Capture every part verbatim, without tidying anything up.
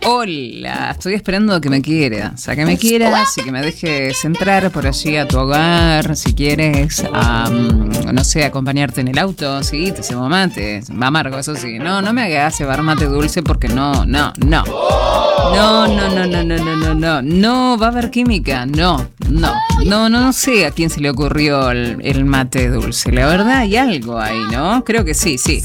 Hola, estoy esperando a que me quieras, a que me quieras y que me dejes entrar por allí a tu hogar, si quieres, um, no sé, acompañarte en el auto, sí, te cebo mate, va amargo, eso sí, no, no me hagas cebar mate dulce porque no, no, no, no, no, no, no, no, no, no, no, no va a haber química, no, no, no, no, no sé a quién se le ocurrió el, el mate dulce, la verdad hay algo ahí, ¿no? Creo que sí, sí,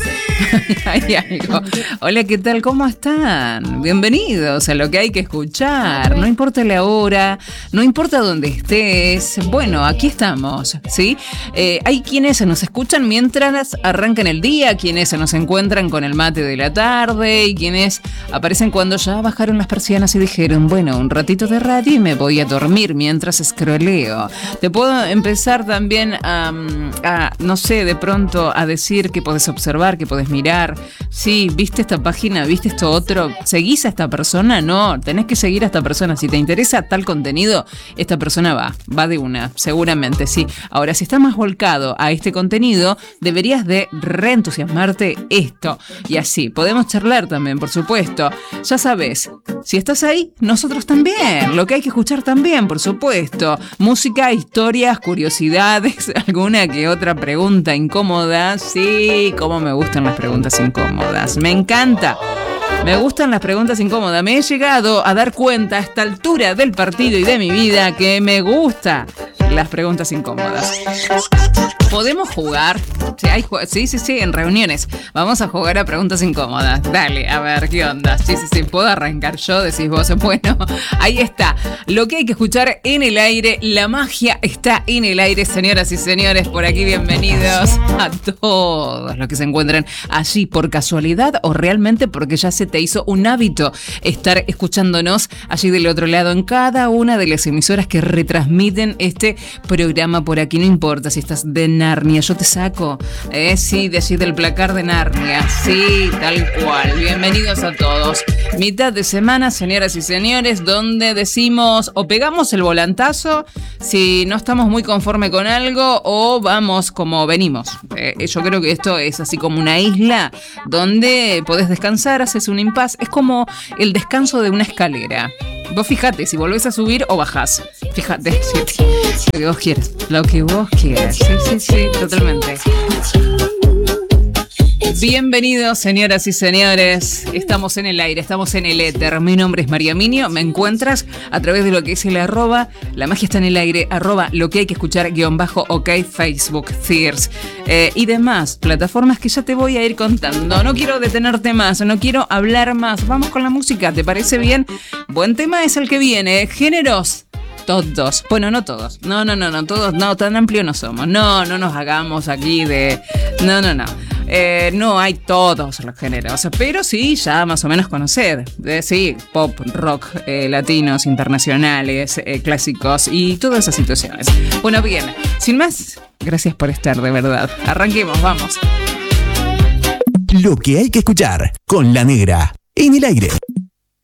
hay algo. Hola, ¿qué tal? ¿Cómo están? Bienvenidos a Lo que hay que escuchar. No importa la hora, no importa dónde estés. Bueno, aquí estamos, ¿sí? Eh, hay quienes nos escuchan mientras arrancan el día, quienes se nos encuentran con el mate de la tarde y quienes aparecen cuando ya bajaron las persianas y dijeron, bueno, un ratito de radio y me voy a dormir mientras scrolleo. Te puedo empezar también a, a no sé, de pronto a decir que podés observar, que podés mirar. Sí, ¿viste esta página? ¿Viste esto otro? ¿Seguís a esta persona? No, tenés que seguir a esta persona. Si te interesa tal contenido, esta persona va, va de una, seguramente, sí. Ahora, si estás más volcado a este contenido, deberías de reentusiasmarte esto. Y así, podemos charlar también, por supuesto. Ya sabes, si estás ahí, nosotros también. Lo que hay que escuchar también, por supuesto. Música, historias, curiosidades, alguna que otra pregunta incómoda. Sí, cómo me gustan las preguntas incómodas. Me encanta. Me gustan las preguntas incómodas. Me he llegado a dar cuenta a esta altura del partido y de mi vida que me gustan las preguntas incómodas. ¿Podemos jugar? Sí, hay, sí, sí, sí, en reuniones. Vamos a jugar a preguntas incómodas. Dale, a ver, ¿qué onda? Sí, sí, sí, ¿puedo arrancar yo? Decís vos. Bueno, ahí está. Lo que hay que escuchar en el aire. La magia está en el aire, señoras y señores. Por aquí, bienvenidos a todos los que se encuentran allí por casualidad o realmente porque ya se te hizo un hábito estar escuchándonos allí del otro lado en cada una de las emisoras que retransmiten este programa por aquí. No importa si estás de Narnia, yo te saco, eh, sí, de allí del placar de Narnia, sí, tal cual. Bienvenidos a todos. Mitad de semana, señoras y señores, donde decimos o pegamos el volantazo si no estamos muy conforme con algo o vamos como venimos. Eh, yo creo que esto es así como una isla donde podés descansar, haces un impas, es como el descanso de una escalera. Vos fijate si volvés a subir o bajás. Fíjate, sí, lo que vos quieras. Lo que vos quieras. Sí, sí, sí, totalmente. Bienvenidos, señoras y señores. Estamos en el aire, estamos en el éter. Mi nombre es María Minio. Me encuentras a través de lo que es el arroba, la magia está en el aire, arroba lo que hay que escuchar, guión bajo, ok, Facebook, Tears eh, y demás plataformas que ya te voy a ir contando. No quiero detenerte más, no quiero hablar más. Vamos con la música, ¿te parece bien? Buen tema es el que viene. Géneros. Todos. Bueno, no todos. No, no, no, no, todos. No, tan amplio no somos. No, no nos hagamos aquí de... No, no, no. Eh, no hay todos los géneros, pero sí, ya más o menos conocer. Eh, sí, pop, rock, eh, latinos, internacionales, eh, clásicos y todas esas situaciones. Bueno, bien, sin más, gracias por estar, de verdad. Arranquemos, vamos. Lo que hay que escuchar con La Negra en el aire.